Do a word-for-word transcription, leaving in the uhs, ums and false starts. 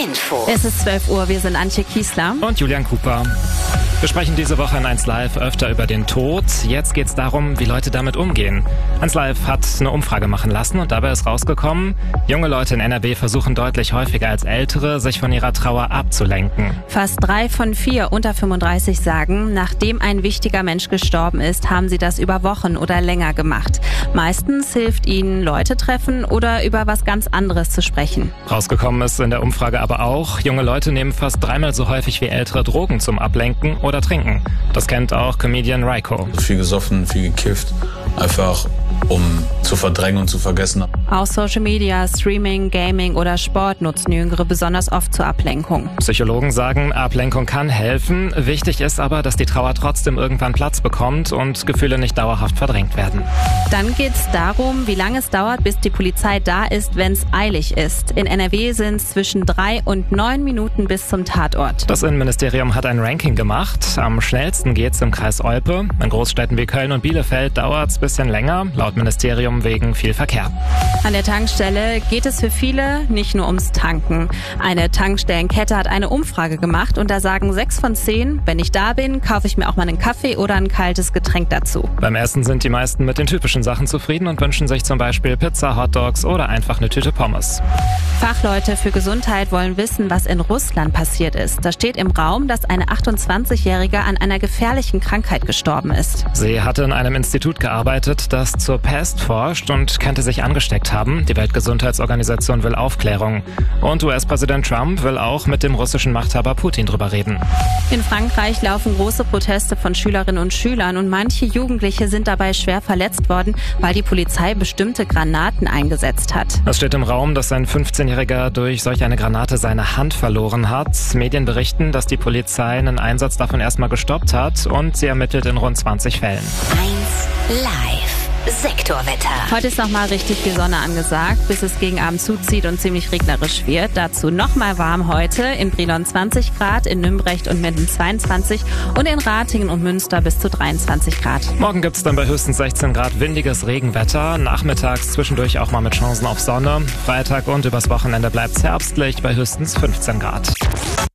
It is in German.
Info. Es ist zwölf Uhr, wir sind Antje Kiesler und Julian Cooper. Wir sprechen diese Woche in eins Live öfter über den Tod. Jetzt geht's darum, wie Leute damit umgehen. eins Live hat eine Umfrage machen lassen und dabei ist rausgekommen, junge Leute in N R W versuchen deutlich häufiger als ältere, sich von ihrer Trauer abzulenken. Fast drei von vier unter fünfunddreißig sagen, nachdem ein wichtiger Mensch gestorben ist, haben sie das über Wochen oder länger gemacht. Meistens hilft ihnen Leute treffen oder über was ganz anderes zu sprechen. Rausgekommen ist in der Umfrage aber auch, junge Leute nehmen fast dreimal so häufig wie ältere Drogen zum Ablenken oder trinken. Das kennt auch Comedian Ryko. Viel gesoffen, viel gekifft, einfach um zu verdrängen und zu vergessen. Auch Social Media, Streaming, Gaming oder Sport nutzen Jüngere besonders oft zur Ablenkung. Psychologen sagen, Ablenkung kann helfen. Wichtig ist aber, dass die Trauer trotzdem irgendwann Platz bekommt und Gefühle nicht dauerhaft verdrängt werden. Dann geht es darum, wie lange es dauert, bis die Polizei da ist, wenn es eilig ist. In N R W sind es zwischen drei und neun Minuten bis zum Tatort. Das Innenministerium hat ein Ranking gemacht. Am schnellsten geht's im Kreis Olpe. In Großstädten wie Köln und Bielefeld dauert's ein bisschen länger, laut Ministerium wegen viel Verkehr. An der Tankstelle geht es für viele nicht nur ums Tanken. Eine Tankstellenkette hat eine Umfrage gemacht und da sagen sechs von zehn, wenn ich da bin, kaufe ich mir auch mal einen Kaffee oder ein kaltes Getränk dazu. Beim Essen sind die meisten mit den typischen Sachen zufrieden und wünschen sich zum Beispiel Pizza, Hotdogs oder einfach eine Tüte Pommes. Fachleute für Gesundheit wollen wissen, was in Russland passiert ist. Da steht im Raum, dass eine achtundzwanzigjährige an einer gefährlichen Krankheit gestorben ist. Sie hatte in einem Institut gearbeitet, das zur Pest forscht und könnte sich angesteckt haben. Die Weltgesundheitsorganisation will Aufklärung. Und U S-Präsident Trump will auch mit dem russischen Machthaber Putin drüber reden. In Frankreich laufen große Proteste von Schülerinnen und Schülern und manche Jugendliche sind dabei schwer verletzt worden, weil die Polizei bestimmte Granaten eingesetzt hat. Es steht im Raum, dass ein fünfzehnjähriger durch solch eine Granate seine Hand verloren hat. Medien berichten, dass die Polizei einen Einsatz davon erstmal gestoppt hat und sie ermittelt in rund zwanzig Fällen. eins Live. Sektorwetter. Heute ist nochmal richtig viel Sonne angesagt, bis es gegen Abend zuzieht und ziemlich regnerisch wird. Dazu nochmal warm heute. In Brilon zwanzig Grad, in Nümbrecht und Minden zweiundzwanzig und in Ratingen und Münster bis zu dreiundzwanzig Grad. Morgen gibt's dann bei höchstens sechzehn Grad windiges Regenwetter. Nachmittags zwischendurch auch mal mit Chancen auf Sonne. Freitag und übers Wochenende bleibt's herbstlich bei höchstens fünfzehn Grad.